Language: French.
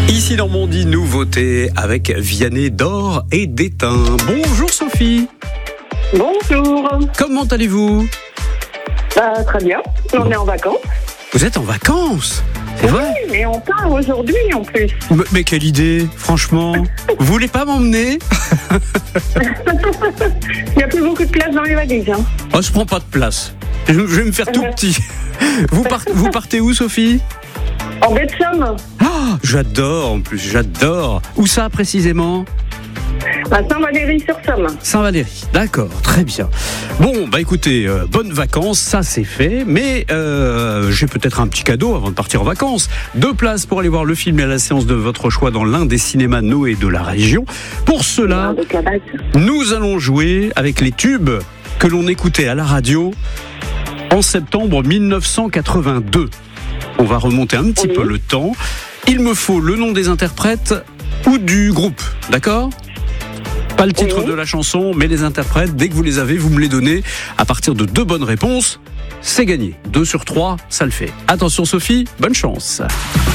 Ici Normandie, nouveauté avec Vianney d'Or et d'Étain. Bonjour Sophie. Bonjour. Comment allez-vous ? Très bien, on est en vacances. Vous êtes en vacances ? C'est vrai ? Oui, mais on part aujourd'hui en plus. Mais quelle idée, franchement. Vous voulez pas m'emmener ? Il n'y a plus beaucoup de place dans les valises. Hein. Oh, je prends pas de place. Je vais me faire tout petit. Vous partez où Sophie ? En baie de Somme. Oh, j'adore en plus, j'adore. Où ça précisément ? À Saint-Valery-sur-Somme. Saint-Valéry, d'accord, très bien. Bon, bah écoutez, bonnes vacances, ça c'est fait, mais j'ai peut-être un petit cadeau avant de partir en vacances. 2 places pour aller voir le film et la séance de votre choix dans l'un des cinémas Noé de la région. Pour cela, nous allons jouer avec les tubes que l'on écoutait à la radio en septembre 1982. On va remonter un petit peu le temps. Il me faut le nom des interprètes ou du groupe, d'accord ? Pas le titre de la chanson, mais les interprètes. Dès que vous les avez, vous me les donnez. À partir de 2 bonnes réponses, c'est gagné. 2 sur 3, ça le fait. Attention Sophie, bonne chance.